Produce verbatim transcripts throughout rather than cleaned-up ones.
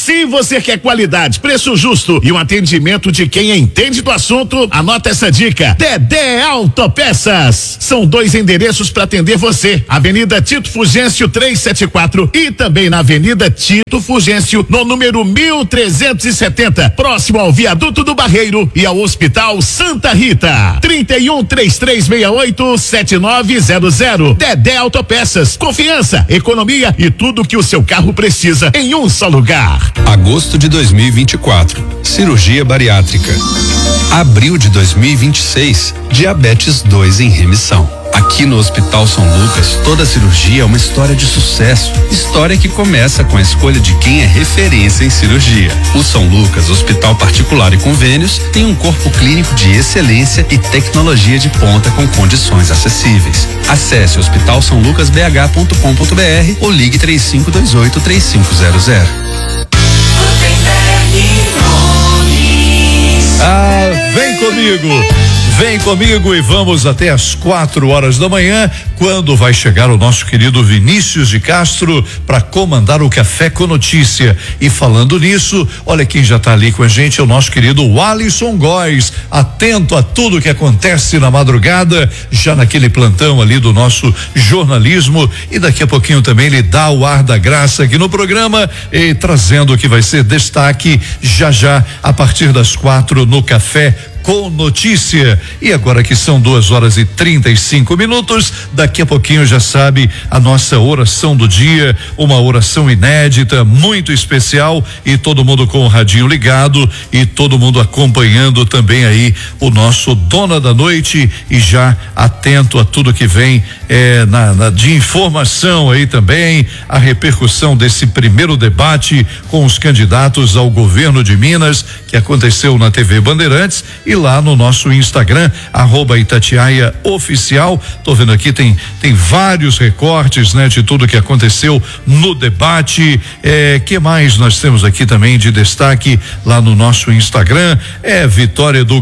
Se você quer qualidade, preço justo e um atendimento de quem entende do assunto, anota essa dica. Dedé Autopeças. São dois endereços para atender você. Avenida Tito Fugêncio trezentos e setenta e quatro e também na Avenida Tito Fugêncio, no número mil trezentos e setenta, próximo ao Viaduto do Barreiro e ao Hospital Santa Rita. trinta e um, trinta e três sessenta e oito, setenta e nove zero zero. Dedé Autopeças. Confiança, economia e tudo que o seu carro precisa em um só lugar. Agosto de dois mil e vinte e quatro, cirurgia bariátrica. Abril de dois mil e vinte e seis, diabetes dois em remissão. Aqui no Hospital São Lucas, toda cirurgia é uma história de sucesso. História que começa com a escolha de quem é referência em cirurgia. O São Lucas, hospital particular e convênios, tem um corpo clínico de excelência e tecnologia de ponta com condições acessíveis. Acesse hospital são lucas b h ponto com ponto b r ou ligue três cinco dois oito, três cinco zero zero. Ah, vem comigo! Vem comigo e vamos até às quatro horas da manhã, quando vai chegar o nosso querido Vinícius de Castro para comandar o Café com Notícia. E falando nisso, olha quem já está ali com a gente, é o nosso querido Alisson Góes, atento a tudo que acontece na madrugada, já naquele plantão ali do nosso jornalismo, e daqui a pouquinho também ele dá o ar da graça aqui no programa, e trazendo o que vai ser destaque já já a partir das quatro no Café com Notícia. E agora que são duas horas e trinta e cinco minutos, daqui a pouquinho já sabe a nossa oração do dia, uma oração inédita, muito especial, e todo mundo com o radinho ligado e todo mundo acompanhando também aí o nosso Dona da Noite e já atento a tudo que vem eh, na, na, de informação aí também, a repercussão desse primeiro debate com os candidatos ao governo de Minas, que aconteceu na T V Bandeirantes e lá no nosso Instagram, arroba Itatiaia Oficial. Tô vendo aqui, tem tem vários recortes, né, de tudo que aconteceu no debate. É, que mais nós temos aqui também de destaque lá no nosso Instagram? É vitória do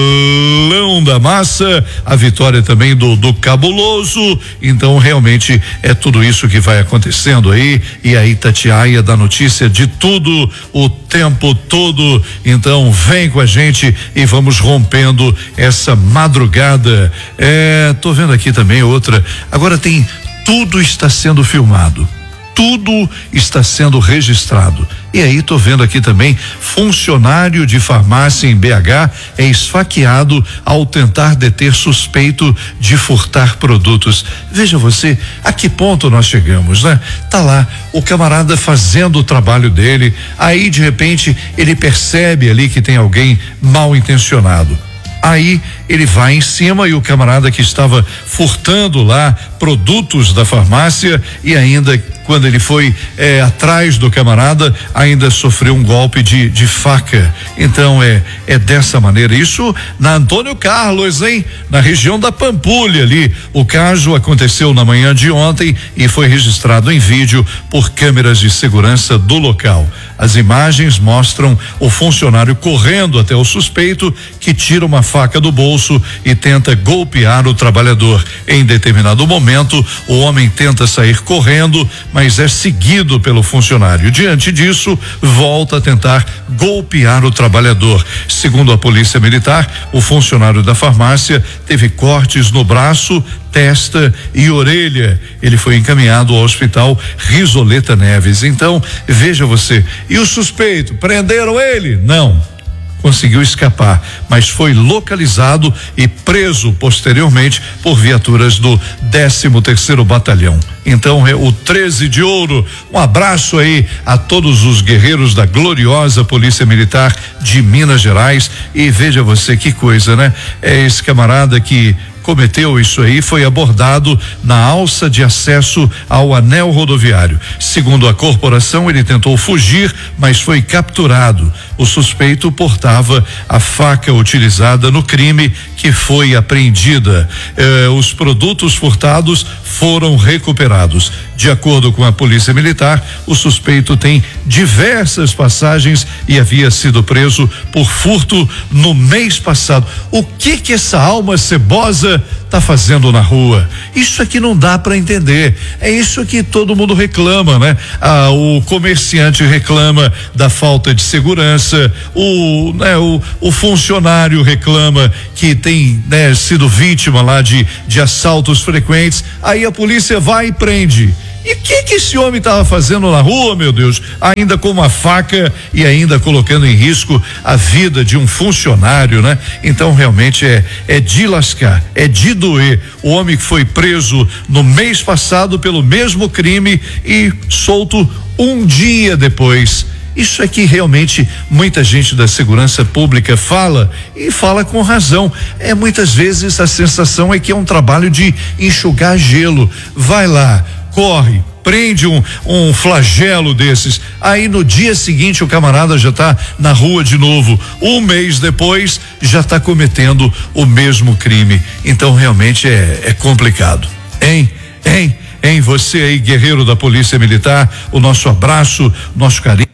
Galão da Massa, a vitória também do do Cabuloso. Então realmente é tudo isso que vai acontecendo aí, e a Itatiaia dá notícia de tudo o tempo todo. Então vem com a gente e vamos rompendo essa madrugada. É, tô vendo aqui também outra. Agora tem, tudo está sendo filmado. Tudo está sendo registrado. E aí tô vendo aqui também, funcionário de farmácia em B H é esfaqueado ao tentar deter suspeito de furtar produtos. Veja você, a que ponto nós chegamos, né? Tá lá o camarada fazendo o trabalho dele, aí de repente ele percebe ali que tem alguém mal intencionado. Aí ele vai em cima e o camarada que estava furtando lá produtos da farmácia, e ainda quando ele foi eh, atrás do camarada, ainda sofreu um golpe de, de faca. Então é é dessa maneira. Isso na Antônio Carlos, hein? Na região da Pampulha ali. O caso aconteceu na manhã de ontem e foi registrado em vídeo por câmeras de segurança do local. As imagens mostram o funcionário correndo até o suspeito, que tira uma faca do bolso e tenta golpear o trabalhador. Em determinado momento, o homem tenta sair correndo, mas é seguido pelo funcionário. Diante disso, volta a tentar golpear o trabalhador. Segundo a Polícia Militar, o funcionário da farmácia teve cortes no braço, testa e orelha. Ele foi encaminhado ao Hospital Risoleta Neves. Então, veja você. E o suspeito, prenderam ele? Não. Conseguiu escapar, mas foi localizado e preso posteriormente por viaturas do décimo terceiro Batalhão. Então é o treze de ouro. Um abraço aí a todos os guerreiros da gloriosa Polícia Militar de Minas Gerais. E veja você que coisa, né? É esse camarada que cometeu isso aí, foi abordado na alça de acesso ao anel rodoviário. Segundo a corporação, ele tentou fugir, mas foi capturado. O suspeito portava a faca utilizada no crime, que foi apreendida. Eh, os produtos furtados foram recuperados. De acordo com a Polícia Militar, o suspeito tem diversas passagens e havia sido preso por furto no mês passado. O que que essa alma cebosa coisa tá fazendo na rua? Isso aqui não dá para entender. É isso que todo mundo reclama, né? Ah, o comerciante reclama da falta de segurança, o, né, o, o funcionário reclama que tem, né, sido vítima lá de, de assaltos frequentes. Aí a polícia vai e prende. E o que que esse homem estava fazendo na rua, meu Deus? Ainda com uma faca e ainda colocando em risco a vida de um funcionário, né? Então realmente é é de lascar, é de doer. O homem que foi preso no mês passado pelo mesmo crime e solto um dia depois. Isso é que realmente muita gente da segurança pública fala e fala com razão. É muitas vezes a sensação é que é um trabalho de enxugar gelo. Vai lá, corre, prende um, um flagelo desses, aí no dia seguinte o camarada já está na rua de novo, um mês depois já está cometendo o mesmo crime. Então realmente é, é complicado, hein, hein, hein, você aí, guerreiro da Polícia Militar, o nosso abraço, nosso carinho,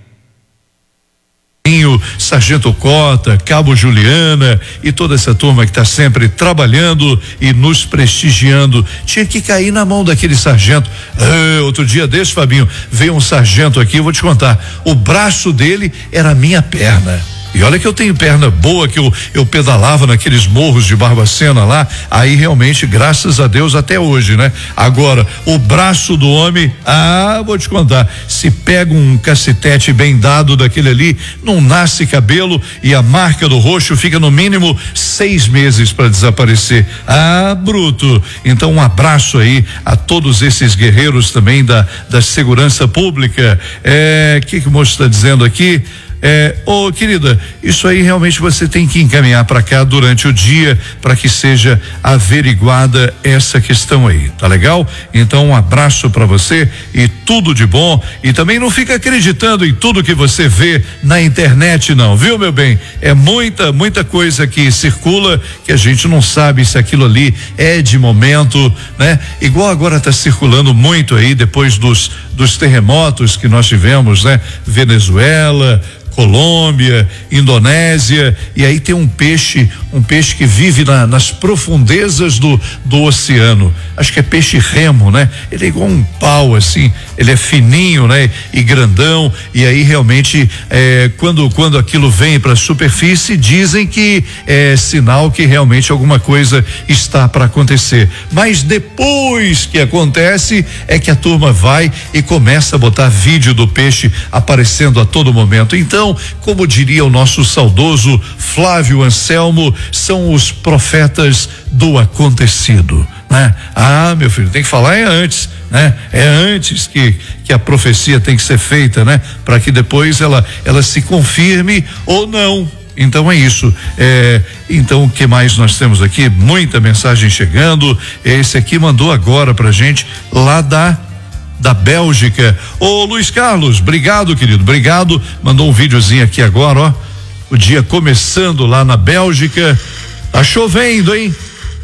Sargento Cota, Cabo Juliana e toda essa turma que está sempre trabalhando e nos prestigiando. Tinha que cair na mão daquele sargento. Ah, outro dia desse, Fabinho, veio um sargento aqui, eu vou te contar, o braço dele era a minha perna. E olha que eu tenho perna boa, que eu, eu pedalava naqueles morros de Barbacena lá, aí realmente, graças a Deus, até hoje, né? Agora, o braço do homem, ah, vou te contar, se pega um cacetete bem dado daquele ali, não nasce cabelo e a marca do roxo fica no mínimo seis meses para desaparecer. Ah, bruto. Então, um abraço aí a todos esses guerreiros também da, da segurança pública. É, que que o moço está dizendo aqui? É, ô querida, isso aí realmente você tem que encaminhar para cá durante o dia para que seja averiguada essa questão aí, tá legal? Então um abraço para você e tudo de bom, e também não fica acreditando em tudo que você vê na internet não, viu, meu bem? É muita, muita coisa que circula que a gente não sabe se aquilo ali é de momento, né? Igual agora tá circulando muito aí depois dos dos terremotos que nós tivemos, né? Venezuela, Colômbia, Indonésia, e aí tem um peixe, um peixe que vive na, nas profundezas do, do oceano. Acho que é peixe remo, né? Ele é igual um pau assim, ele é fininho, né? E grandão, e aí realmente é, quando quando aquilo vem para a superfície, dizem que é sinal que realmente alguma coisa está para acontecer. Mas depois que acontece é que a turma vai e começa a botar vídeo do peixe aparecendo a todo momento. Então, como diria o nosso saudoso Flávio Anselmo, são os profetas do acontecido, né? Ah, meu filho, tem que falar é antes, né? É antes que que a profecia tem que ser feita, né? Para que depois ela ela se confirme ou não. Então é isso. É, então o que mais nós temos aqui? Muita mensagem chegando. Esse aqui mandou agora pra gente lá da da Bélgica. Ô Luiz Carlos, obrigado, querido, obrigado. Mandou um videozinho aqui agora, ó. O dia começando lá na Bélgica. Tá chovendo, hein?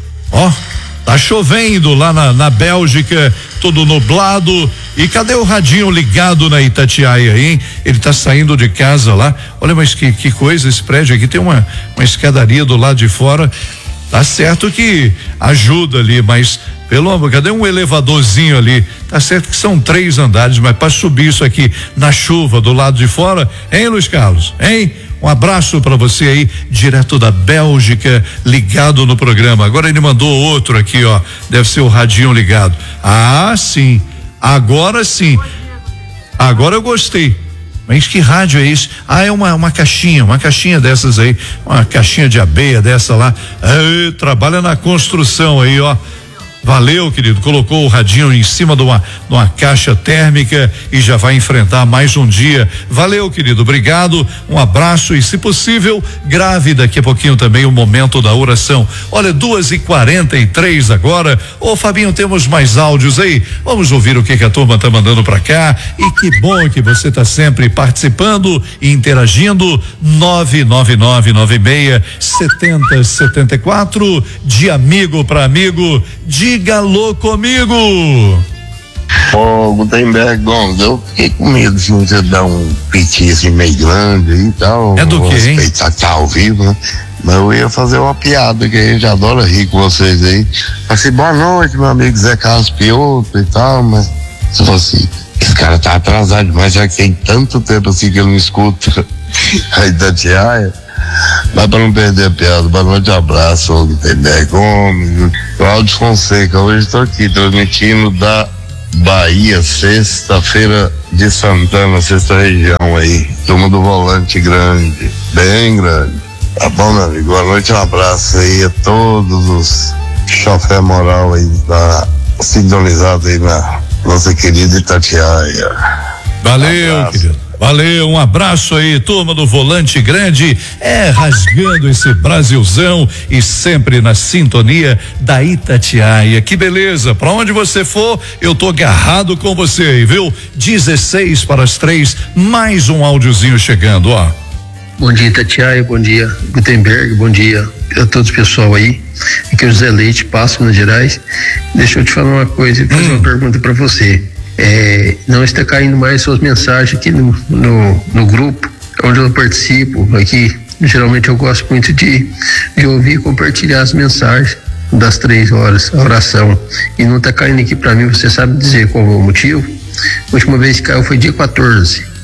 Ó, tá chovendo lá na, na Bélgica, todo nublado. E cadê o radinho ligado na Itatiaia, hein? Ele tá saindo de casa lá. Olha, mas que, que coisa, esse prédio aqui tem uma, uma escadaria do lado de fora. Tá certo que ajuda ali, mas pelo amor, cadê um elevadorzinho ali? Tá certo que são três andares, mas para subir isso aqui na chuva do lado de fora, hein, Luiz Carlos? Hein? Um abraço para você aí, direto da Bélgica, ligado no programa. Agora ele mandou outro aqui, ó. Deve ser o radinho ligado. Ah, sim. Agora sim. Agora eu gostei. Mas que rádio é isso? Ah, é uma uma caixinha, uma caixinha dessas aí, uma caixinha de abelha dessa lá. Ah, trabalha na construção aí, ó. Valeu, querido, colocou o radinho em cima de uma, de uma caixa térmica e já vai enfrentar mais um dia. Valeu, querido, obrigado, um abraço e, se possível, grave daqui a pouquinho também o momento da oração. Olha, duas e quarenta e três agora. Ô, Fabinho, temos mais áudios aí? Vamos ouvir o que, que a turma tá mandando pra cá. E que bom que você tá sempre participando e interagindo. nove nove nove nove seis setenta setenta e quatro, de amigo para amigo. Diga alô comigo. Ô, Gutenberg Gomes, eu fiquei com medo de você dar um piti assim meio grande e tal. É do quê, hein? Respeitar que tá ao vivo, né? Mas eu ia fazer uma piada, que a gente adora rir com vocês aí. Assim, boa noite, meu amigo Zé Carlos Pioto e tal, mas você falou assim, esse cara tá atrasado demais, já que tem tanto tempo assim que eu não escuto a Itatiaia. Mas pra não perder a piada, boa noite, abraço, Gutenberg Gomes, Cláudio Fonseca. Hoje estou aqui transmitindo da Bahia, sexta-feira de Santana, sexta região aí, turma do Volante Grande, bem grande. Tá bom, meu amigo? Boa noite, um abraço aí a todos os chofé moral aí, tá sintonizado aí na nossa querida Itatiaia. Valeu, abraço. querido. Valeu, um abraço aí, turma do Volante Grande, é rasgando esse Brasilzão e sempre na sintonia da Itatiaia. Que beleza, pra onde você for, eu tô agarrado com você aí, viu? dezesseis para as três, mais um áudiozinho chegando, ó. Bom dia, Itatiaia, bom dia, Gutenberg, bom dia a todos o pessoal aí. Aqui é o José Leite, Passo, Minas Gerais. Deixa eu te falar uma coisa e fazer hum. uma pergunta para você. É, não está caindo mais suas mensagens aqui no, no, no grupo onde eu participo. Aqui, geralmente eu gosto muito de, de ouvir e compartilhar as mensagens das três horas, a oração. E não está caindo aqui para mim, você sabe dizer qual é o motivo? A última vez que caiu foi dia quatorze.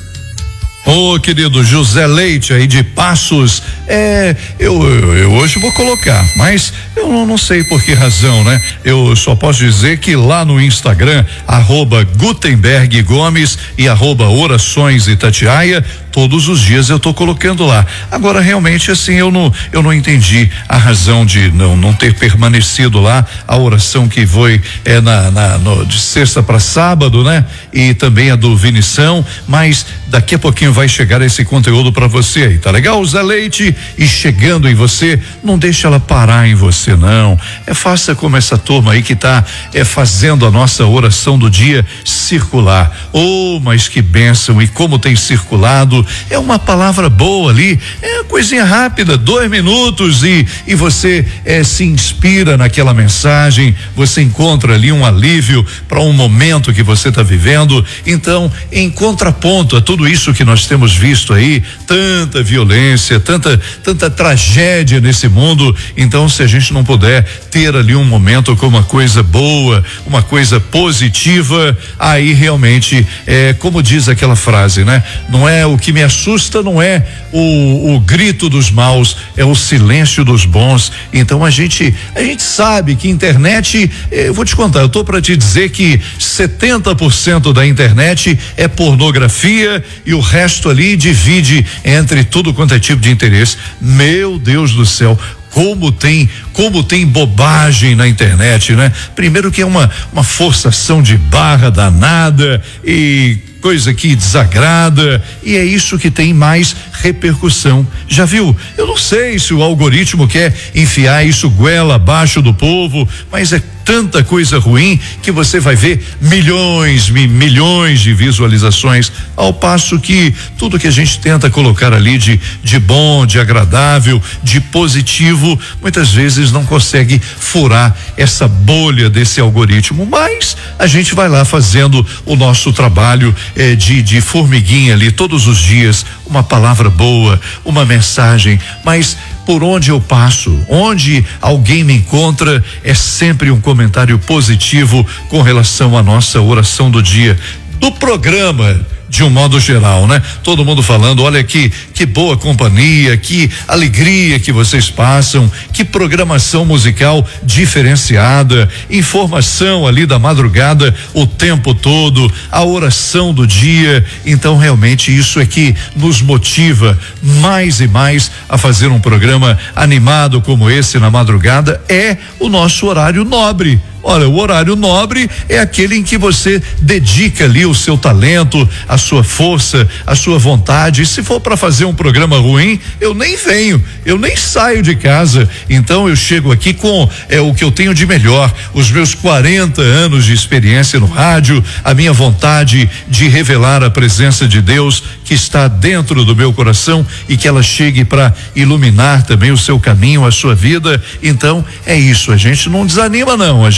Ô, oh, querido José Leite aí de Passos, é, eu, eu, eu hoje vou colocar, mas eu não, não sei por que razão, né? Eu só posso dizer que lá no Instagram, arroba Gutenberg Gomes e arroba Orações Itatiaia, todos os dias eu tô colocando lá. Agora, realmente, assim, eu não, eu não entendi a razão de não, não ter permanecido lá a oração que foi é, na, na no, de sexta para sábado, né? E também a do Vinição, mas daqui a pouquinho vai chegar esse conteúdo para você aí, tá legal? Zé Leite, e chegando em você, não deixa ela parar em você, não. É, faça como essa turma aí que tá é, fazendo a nossa oração do dia circular. Oh, mas que bênção, e como tem circulado. É uma palavra boa ali, é uma coisinha rápida, dois minutos e, e você é, se inspira naquela mensagem, você encontra ali um alívio para um momento que você está vivendo. Então, em contraponto a tudo isso que nós temos visto aí, tanta violência, tanta, tanta tragédia nesse mundo, então se a gente não puder ter ali um momento com uma coisa boa, uma coisa positiva, aí realmente é como diz aquela frase, né? Não é o que me assusta, não é o, o grito dos maus, é o silêncio dos bons. Então a gente a gente sabe que internet, eu vou te contar, eu tô para te dizer que setenta por cento da internet é pornografia e o resto ali divide entre tudo quanto é tipo de interesse. Meu Deus do céu, como tem, como tem bobagem na internet, né? Primeiro que é uma, uma forçação de barra danada e coisa que desagrada, e é isso que tem mais repercussão. Já viu? Eu não sei se o algoritmo quer enfiar isso goela abaixo do povo, mas é tanta coisa ruim que você vai ver milhões, mi, milhões de visualizações, ao passo que tudo que a gente tenta colocar ali de, de bom, de agradável, de positivo, muitas vezes não consegue furar essa bolha desse algoritmo, mas a gente vai lá fazendo o nosso trabalho eh, de, de formiguinha ali todos os dias, uma palavra boa, uma mensagem, mas por onde eu passo, onde alguém me encontra, é sempre um comentário positivo com relação à nossa oração do dia, do programa, de um modo geral, né? Todo mundo falando, olha que que boa companhia, que alegria que vocês passam, que programação musical diferenciada, informação ali da madrugada o tempo todo, a oração do dia. Então realmente isso é que nos motiva mais e mais a fazer um programa animado como esse na madrugada, é o nosso horário nobre. Olha, o horário nobre é aquele em que você dedica ali o seu talento, a sua força, a sua vontade. E se for para fazer um programa ruim, eu nem venho, eu nem saio de casa. Então eu chego aqui com é, o que eu tenho de melhor, os meus quarenta anos de experiência no rádio, a minha vontade de revelar a presença de Deus que está dentro do meu coração e que ela chegue para iluminar também o seu caminho, a sua vida. Então é isso, a gente não desanima não, a gente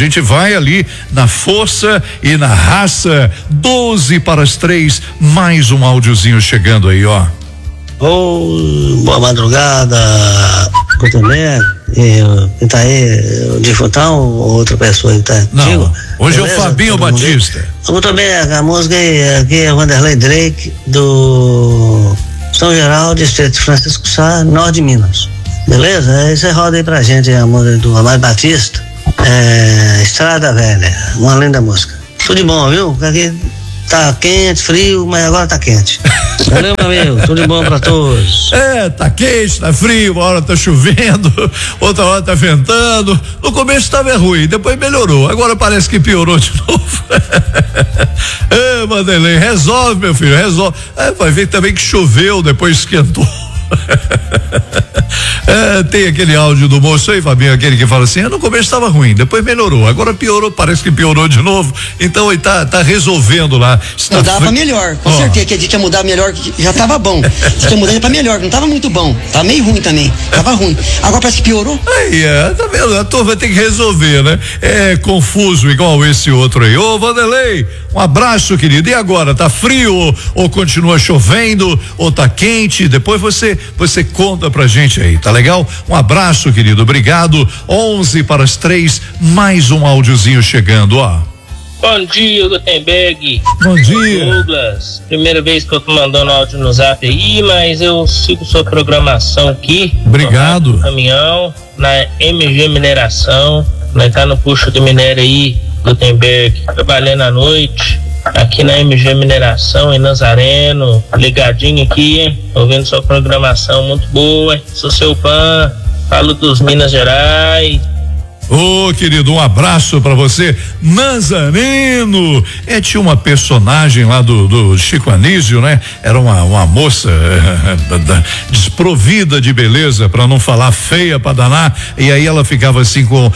gente vai ali na força e na raça. doze para as três, mais um áudiozinho chegando aí, ó. Oh, boa madrugada, Gutenberg, e tá aí o Difutão ou outra pessoa que tá Não, contigo? hoje Beleza? é o Fabinho Todo mundo Batista. aí? Gutenberg, a música aí, aqui é Vanderlei Drake, do São Geraldo, Distrito Francisco Sá, Norte de Minas. Beleza? Aí você roda aí pra gente a música do Amado Batista, é, Estrada Velha, uma linda música. Tudo de bom, viu? Aqui tá quente, frio, mas agora tá quente. Valeu, meu amigo, tudo de bom pra todos. É, tá quente, tá frio, uma hora tá chovendo, outra hora tá ventando. No começo tava ruim, depois melhorou. Agora parece que piorou de novo. É, Vanderlei, resolve, meu filho, resolve. É, vai ver também que choveu, depois esquentou. É, tem aquele áudio do moço aí, Fabinho, aquele que fala assim: ah, no começo estava ruim, depois melhorou, agora piorou, parece que piorou de novo. Então ele tá, tá resolvendo lá. Está Mudava fri... pra melhor, com oh. certeza que a gente ia mudar melhor, que já tava bom. Diz que ia mudar pra melhor, não tava muito bom, tava meio ruim também, tava ruim. Agora parece que piorou. Aí, é, tá vendo? A turma tem que resolver, né? É confuso igual esse outro aí. Ô, Vanderlei, um abraço, querido. E agora, tá frio ou, ou continua chovendo ou tá quente? Depois você, você conta pra gente aí, tá legal? Um abraço, querido, obrigado. onze para as três, mais um áudiozinho chegando, ó. Bom dia, Gutenberg. Bom dia. Douglas, primeira vez que eu tô mandando áudio no zap aí, mas eu sigo sua programação aqui. Obrigado. No caminhão, na M G Mineração, nós tá no puxo do minério aí, Gutenberg, trabalhando à noite, aqui na M G Mineração, em Nazareno, ligadinho aqui, hein? Ouvindo sua programação muito boa, hein? Sou seu fã, falo dos Minas Gerais. Ô, oh, querido, um abraço pra você. Nazareno, é, tinha uma personagem lá do, do Chico Anísio, né? Era uma, uma moça eh, desprovida de beleza, pra não falar feia pra danar, e aí ela ficava assim com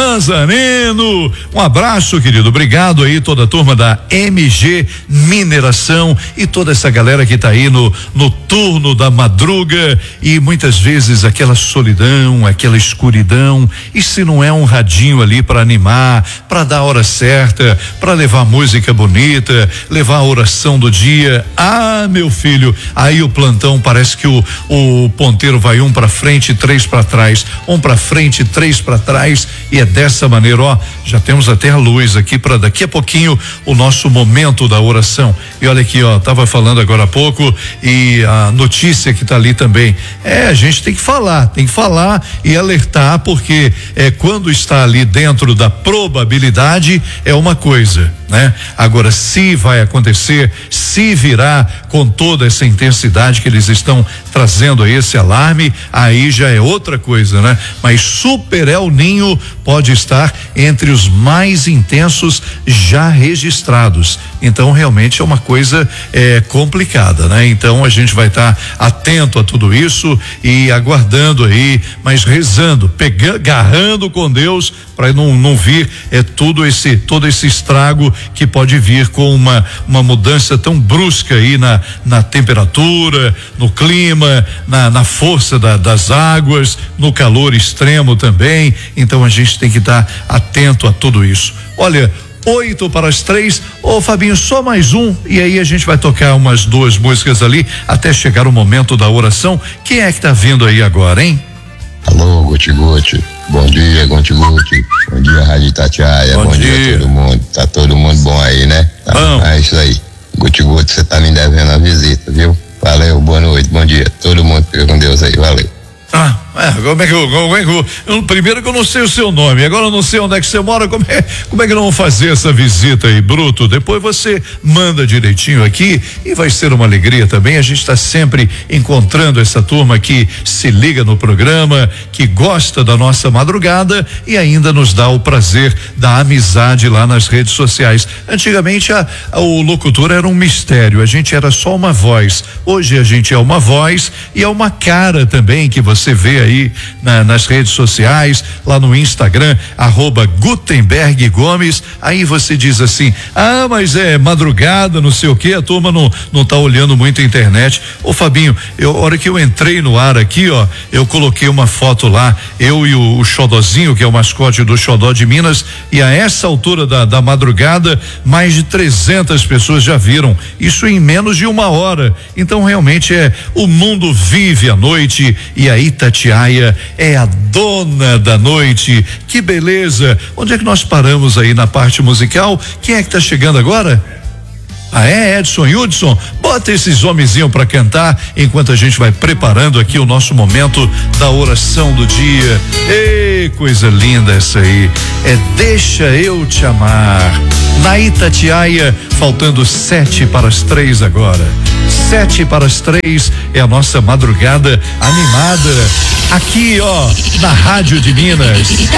Nazareno. Um abraço, querido, obrigado aí toda a turma da M G Mineração e toda essa galera que tá aí no, no turno da madruga, e muitas vezes aquela solidão, aquela escuridão, e se não é um radinho ali para animar, para dar a hora certa, para levar música bonita, levar a oração do dia. Ah, meu filho, aí o plantão parece que o, o ponteiro vai um para frente, três para trás, um para frente, três para trás, e é dessa maneira, ó, já temos até a luz aqui para daqui a pouquinho o nosso momento da oração. E olha aqui, ó, tava falando agora há pouco, e a notícia que tá ali também. É, a gente tem que falar, tem que falar e alertar, porque é quando está ali dentro da probabilidade é uma coisa, né? Agora, se vai acontecer, se virá com toda essa intensidade que eles estão trazendo a esse alarme, aí já é outra coisa, né? Mas Super El Ninho pode estar entre os mais intensos já registrados. Então, realmente é uma coisa é, complicada, né? Então, a gente vai estar tá atento a tudo isso e aguardando aí, mas rezando, pegando, agarrando com Deus para não não vir é tudo esse todo esse estrago que pode vir com uma uma mudança tão brusca aí na na temperatura, no clima, na na força da, das águas, no calor extremo também. Então a gente tem que estar atento a tudo isso. Olha, oito para as três. Ô, Fabinho, só mais um, e aí a gente vai tocar umas duas músicas ali até chegar o momento da oração. Quem é que tá vindo aí agora, hein? Alô, Guti Guti. Bom dia, Guti Guti. Bom dia, Rádio Itatiaia. Bom, Bom dia. dia a todo mundo. Tá todo mundo bom aí, né? Tá, bom. É isso aí. Guti Guti, você tá me devendo a visita, viu? Valeu, boa noite, bom dia. Todo mundo fica com Deus aí, valeu. Ah, é, como é que eu, como é que eu, eu, primeiro que eu não sei o seu nome, agora eu não sei onde é que você mora, como é, como é que nós vamos fazer essa visita aí, bruto? Depois você manda direitinho aqui e vai ser uma alegria também. A gente está sempre encontrando essa turma que se liga no programa, que gosta da nossa madrugada e ainda nos dá o prazer da amizade lá nas redes sociais. Antigamente a, a, o locutor era um mistério, a gente era só uma voz. Hoje a gente é uma voz e é uma cara também que você vê aí na, nas redes sociais, lá no Instagram, arroba Gutenberg Gomes. Aí você diz assim, ah, mas é madrugada, não sei o que, a turma não, não tá olhando muito a internet. Ô Fabinho, eu, a hora que eu entrei no ar aqui, ó, eu coloquei uma foto lá, eu e o, o Xodozinho, que é o mascote do Xodó de Minas, e a essa altura da, da madrugada, mais de trezentas pessoas já viram, isso em menos de uma hora. Então realmente é, o mundo vive a noite e a Itatiaia é a dona da noite. Que beleza! Onde é que nós paramos aí na parte musical? Quem é que tá chegando agora? Ah, é, Edson e Hudson? Bota esses homenzinhos pra cantar enquanto a gente vai preparando aqui o nosso momento da oração do dia. Ei, coisa linda essa aí. É Deixa Eu Te Amar. Na Itatiaia, faltando sete para as três agora. Sete para as três é a nossa madrugada animada. Aqui, ó, na Rádio de Minas.